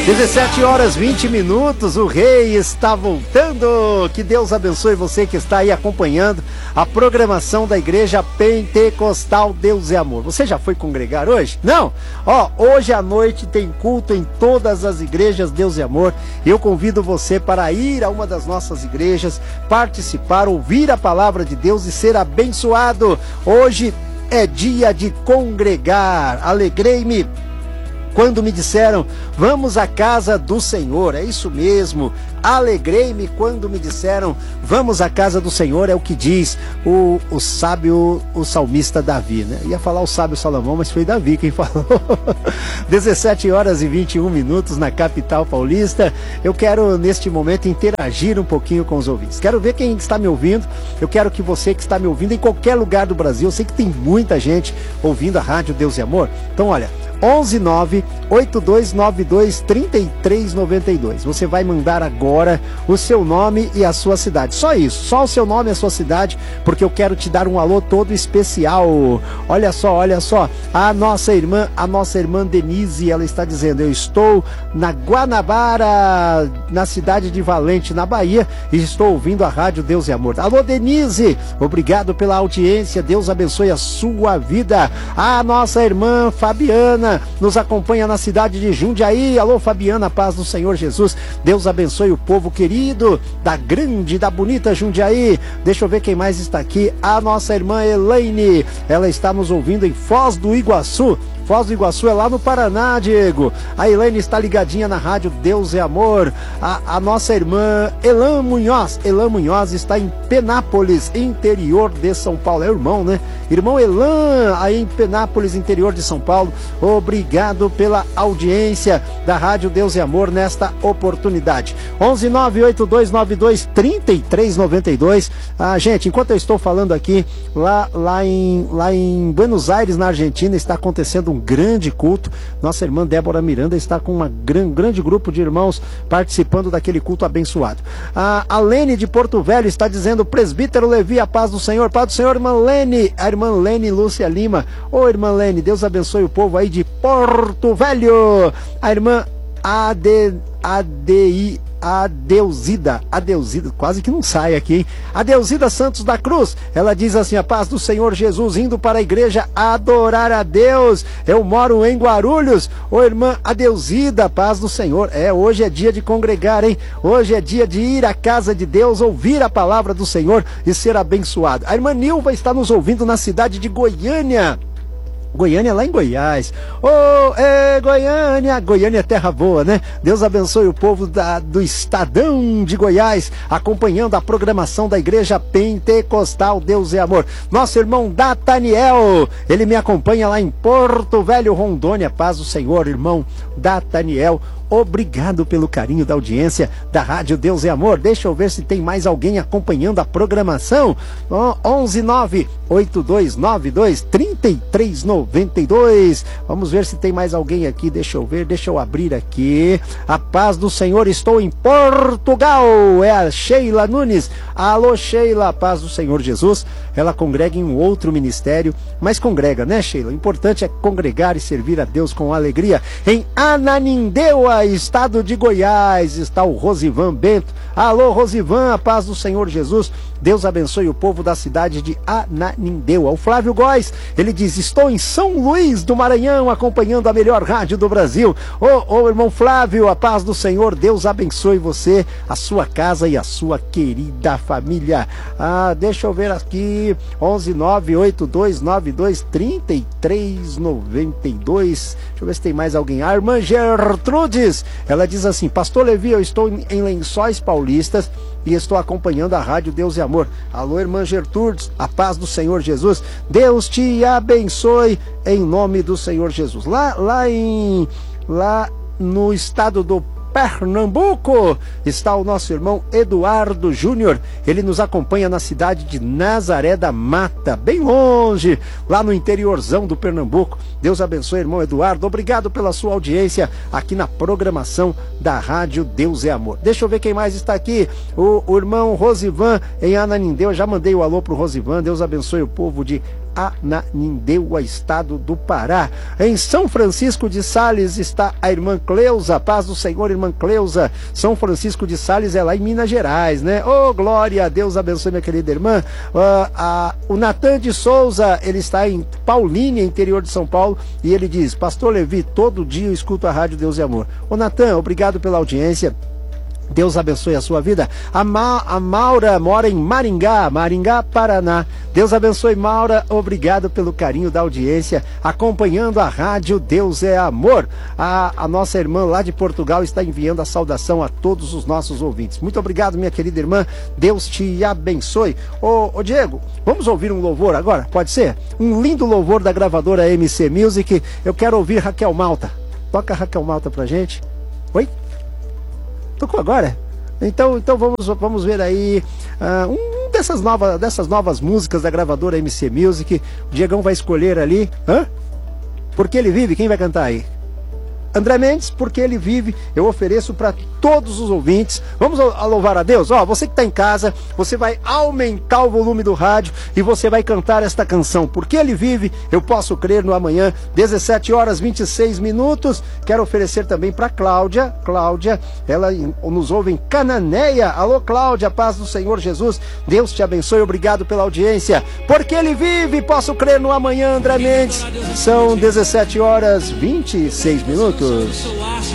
17 horas 20 minutos, o Rei está voltando. Que Deus abençoe você que está aí acompanhando a programação da Igreja Pentecostal Deus é Amor. Você já foi congregar hoje? Não? Hoje à noite tem culto em todas as igrejas Deus é Amor. Eu convido você para ir a uma das nossas igrejas, participar, ouvir a palavra de Deus e ser abençoado. Hoje é dia de congregar. Alegrei-me quando me disseram, vamos à casa do Senhor. É isso mesmo. Alegrei-me quando me disseram, vamos à casa do Senhor. É o que diz o sábio, o salmista Davi, né? Ia falar o sábio Salomão, mas foi Davi quem falou. 17 horas e 21 minutos na capital paulista. Eu quero, neste momento, interagir um pouquinho com os ouvintes. Quero ver quem está me ouvindo. Eu quero que você que está me ouvindo em qualquer lugar do Brasil, eu sei que tem muita gente ouvindo a Rádio Deus e Amor. Então, olha, 119-8292-3392. Você vai mandar agora o seu nome e a sua cidade. Só isso, só o seu nome e a sua cidade, porque eu quero te dar um alô todo especial. Olha só, a nossa irmã Denise, ela está dizendo, eu estou na Guanabara, na cidade de Valente, na Bahia, e estou ouvindo a Rádio Deus e Amor. Alô, Denise, obrigado pela audiência, Deus abençoe a sua vida. A nossa irmã Fabiana nos acompanha na cidade de Jundiaí. Alô, Fabiana, paz do Senhor Jesus. Deus abençoe o povo querido da grande, da bonita Jundiaí. Deixa eu ver quem mais está aqui. A nossa irmã Elaine, ela está nos ouvindo em Foz do Iguaçu. Foz do Iguaçu é lá no Paraná, Diego. A Elaine está ligadinha na Rádio Deus é Amor. A nossa irmã Elan Munhoz está em Penápolis, interior de São Paulo. É o irmão, né? Irmão Elan, aí em Penápolis, interior de São Paulo. Obrigado pela audiência da Rádio Deus é Amor nesta oportunidade. 11982923392. Gente, enquanto eu estou falando aqui, lá em Buenos Aires, na Argentina, está acontecendo um grande culto. Nossa irmã Débora Miranda está com um grande grupo de irmãos participando daquele culto abençoado. A Lene de Porto Velho está dizendo, presbítero Levi, a paz do Senhor. Paz do Senhor, irmã Lene. A irmã Lene Lúcia Lima. Ô, irmã Lene, Deus abençoe o povo aí de Porto Velho. A irmã Adeusida, quase que não sai aqui, hein? Adeusida Santos da Cruz, ela diz assim, a paz do Senhor Jesus, indo para a igreja adorar a Deus. Eu moro em Guarulhos. Ô, irmã Adeusida, paz do Senhor. Hoje é dia de congregar, hein? Hoje é dia de ir à casa de Deus, ouvir a palavra do Senhor e ser abençoado. A irmã Nilva está nos ouvindo na cidade de Goiânia. Goiânia, lá em Goiás. Goiânia é terra boa, né? Deus abençoe o povo do Estadão de Goiás, acompanhando a programação da Igreja Pentecostal Deus é Amor. Nosso irmão Dataniel, ele me acompanha lá em Porto Velho, Rondônia. Paz do Senhor, irmão Dataniel. Obrigado pelo carinho da audiência da Rádio Deus é Amor. Deixa eu ver se tem mais alguém acompanhando a programação. 11982923392. Vamos ver se tem mais alguém aqui. Deixa eu ver, deixa eu abrir aqui. A paz do Senhor, estou em Portugal. É a Sheila Nunes. Alô, Sheila, a paz do Senhor Jesus. Ela congrega em um outro ministério, mas congrega, né, Sheila? O importante é congregar e servir a Deus com alegria. Em Ananindeua, estado de Goiás, está o Rosivan Bento. Alô, Rosivan, a paz do Senhor Jesus. Deus abençoe o povo da cidade de Ananindeua. O Flávio Góes, ele diz, estou em São Luís do Maranhão, acompanhando a melhor rádio do Brasil. Ô, irmão Flávio, a paz do Senhor, Deus abençoe você, a sua casa e a sua querida família. Deixa eu ver aqui, 11982923392. Deixa eu ver se tem mais alguém. A irmã Gertrudes, ela diz assim, pastor Levi, eu estou em Lençóis Paulistas e estou acompanhando a Rádio Deus e Amor. Alô, irmã Gertrudes, a paz do Senhor Jesus. Deus te abençoe em nome do Senhor Jesus. Lá no estado do Pernambuco está o nosso irmão Eduardo Júnior. Ele nos acompanha na cidade de Nazaré da Mata, bem longe, lá no interiorzão do Pernambuco. Deus abençoe, irmão Eduardo. Obrigado pela sua audiência aqui na programação da Rádio Deus é Amor. Deixa eu ver quem mais está aqui. O irmão Rosivan em Ananindeua. Já mandei o alô pro Rosivan. Deus abençoe o povo de Ananindeua, estado do Pará. Em São Francisco de Sales está a irmã Cleusa, paz do Senhor, irmã Cleusa. São Francisco de Sales é lá em Minas Gerais, né? Oh, glória a Deus, abençoe minha querida irmã. O Natan de Souza, ele está em Paulínia, interior de São Paulo, e ele diz: Pastor Levi, todo dia eu escuto a Rádio Deus e Amor. Ô Natan, obrigado pela audiência. Deus abençoe a sua vida. A Maura mora em Maringá, Paraná. Deus abençoe, Maura. Obrigado pelo carinho da audiência, acompanhando a rádio Deus é Amor. A nossa irmã lá de Portugal está enviando a saudação a todos os nossos ouvintes. Muito obrigado, minha querida irmã. Deus te abençoe. Ô Diego, vamos ouvir um louvor agora? Pode ser? Um lindo louvor da gravadora MC Music. Eu quero ouvir Raquel Malta. Toca Raquel Malta pra gente. Oi? Tocou agora? Então vamos ver aí dessas novas músicas da gravadora MC Music. O Diegão vai escolher ali. Porque ele vive, quem vai cantar aí? André Mendes, porque ele vive, eu ofereço para todos os ouvintes. Vamos louvar a Deus? Você que está em casa, você vai aumentar o volume do rádio e você vai cantar esta canção. Porque ele vive, eu posso crer no amanhã, 17h26. Quero oferecer também para Cláudia, ela nos ouve em Cananéia. Alô Cláudia, paz do Senhor Jesus, Deus te abençoe, obrigado pela audiência. Porque ele vive, posso crer no amanhã, André Mendes. São 17h26.